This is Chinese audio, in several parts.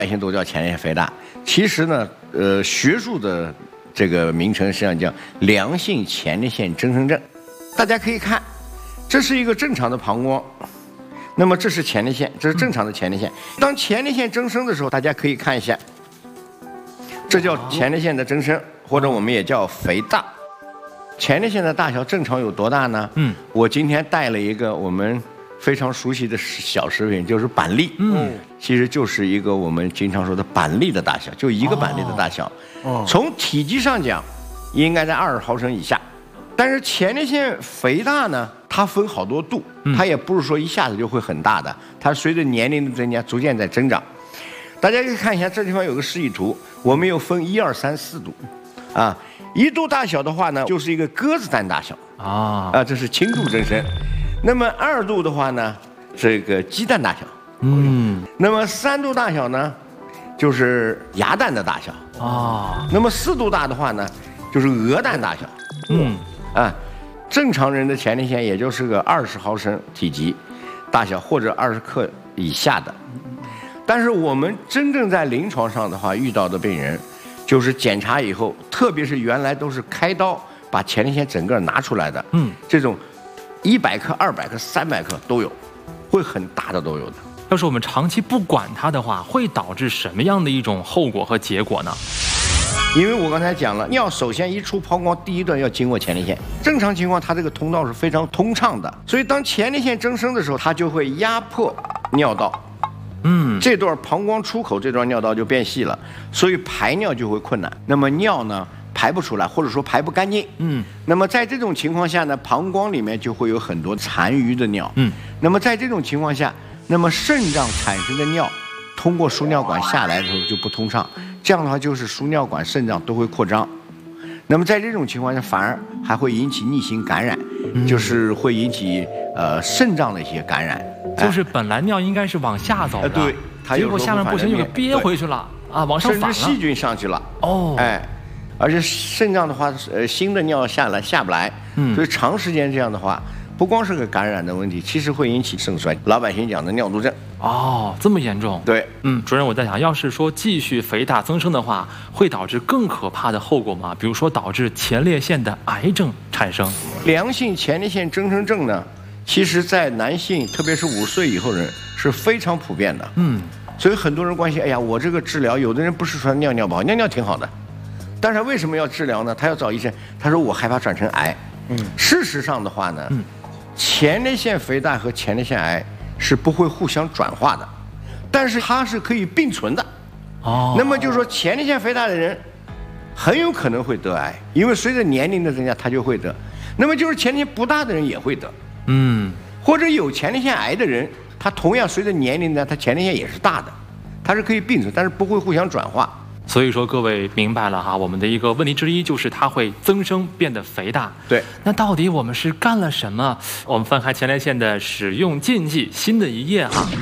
百姓都叫前列腺肥大。其实呢，学术的这个名称实际上叫良性前列腺增生症。大家可以看，这是一个正常的膀胱，那么这是前列腺，这是正常的前列腺。当前列腺增生的时候，大家可以看一下，这叫前列腺的增生，或者我们也叫肥大。前列腺的大小正常有多大呢？我今天带了一个我们非常熟悉的小食品，就是板栗。其实就是一个我们经常说的板栗的大小，就一个板栗的大小。从体积上讲，应该在20毫升以下。但是前列腺肥大呢，它分好多度，它也不是说一下子就会很大的，它随着年龄的增加，逐渐在增长。大家可以看一下，这地方有个示意图，我们又分1、2、3、4度，1度大小的话呢，就是一个鸽子蛋大小这是轻度增生。那么2度的话呢，这个鸡蛋大小，那么3度大小呢，就是鸭蛋的大小那么4度大的话呢，就是鹅蛋大小，正常人的前列腺也就是个20毫升体积大小或者20克以下的。但是我们真正在临床上的话遇到的病人，就是检查以后，特别是原来都是开刀把前列腺整个拿出来的，这种100克、200克、300克都有，会很大的都有的。 要是我们长期不管它的话，会导致什么样的一种后果和结果呢？ 因为我刚才讲了，尿首先一出膀胱，第一段要经过前列腺。正常情况，它这个通道是非常通畅的，所以当前列腺增生的时候，它就会压迫尿道。这段膀胱出口这段尿道就变细了，所以排尿就会困难。那么尿呢排不出来，或者说排不干净。那么在这种情况下呢，膀胱里面就会有很多残余的尿。那么在这种情况下，那么肾脏产生的尿通过输尿管下来的时候就不通畅，这样的话就是输尿管、肾脏都会扩张。那么在这种情况下，反而还会引起逆行感染，就是会引起肾脏的一些感染。 就是本来尿应该是往下走的， 对， 结果下面不行就给憋回去了往上反了， 甚至细菌上去了。而且肾脏的话，新的尿下不来，所以长时间这样的话，不光是个感染的问题，其实会引起肾衰，老百姓讲的尿毒症。 这么严重？ 对， 主任，我在想，要是说继续肥大增生的话，会导致更可怕的后果吗？比如说导致前列腺的癌症产生。 良性前列腺增生症呢，其实在男性，特别是50岁以后人是非常普遍的。所以很多人关心，哎呀，我这个治疗，有的人不是说尿不好，尿挺好的，但是为什么要治疗呢？他要找医生，他说我害怕转成癌。事实上的话呢，前列腺肥大和前列腺癌是不会互相转化的，但是它是可以并存的。那么就是说，前列腺肥大的人很有可能会得癌，因为随着年龄的增加，他就会得。那么就是前列腺不大的人也会得。或者有前列腺癌的人，他同样随着年龄呢，他前列腺也是大的，它是可以并存，但是不会互相转化。 所以说各位明白了哈，我们的一个问题之一就是它会增生变得肥大。 对， 那到底我们是干了什么？我们翻开前列腺的使用禁忌新的一页哈。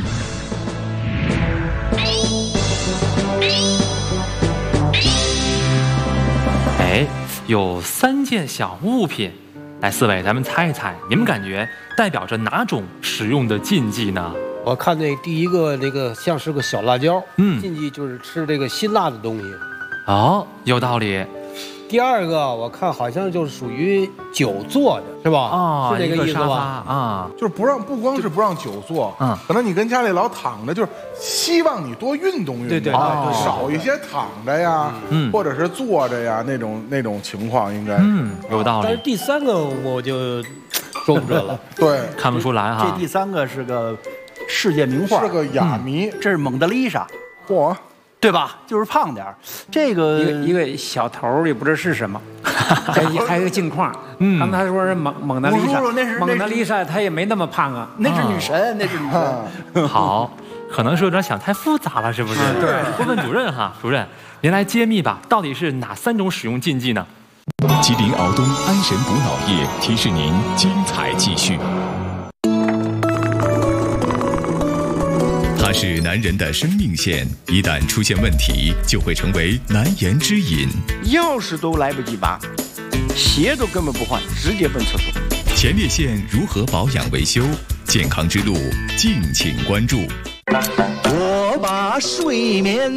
有3件小物品，来4位咱们猜一猜，你们感觉代表着哪种使用的禁忌呢？ 我看那第一个那个像是个小辣椒，禁忌就是吃这个辛辣的东西。 有道理。 第二个我看好像就是属于酒做的，是吧？是这个意思吧？ 就是不光是不让酒做，可能你跟家里老躺着，就是希望你多运动运动， 对， 少一些躺着呀，或者是坐着呀那种情况应该。 有道理。 但是第3个我就说不准了， 对， 看不出来哈。 这第3个是个世界名画， 是个哑谜， 这是蒙德丽莎， 嚯， 对吧？就是胖点儿，这个一个小头也不知道是什么，还有个镜框。刚才他说是蒙德丽莎，蒙德丽莎她也没那么胖啊， 那是女神，那是女神。 好，可能是有点想太复杂了，是不是？对，问主任哈，主任您来揭秘吧，到底是哪3种使用禁忌呢？ 吉林敖东安神补脑液提示您精彩继续。它是男人的生命线，一旦出现问题，就会成为难言之隐。 钥匙都来不及拔，鞋都根本不换，直接奔厕所。 前列腺如何保养维修？健康之路，敬请关注。 我把睡眠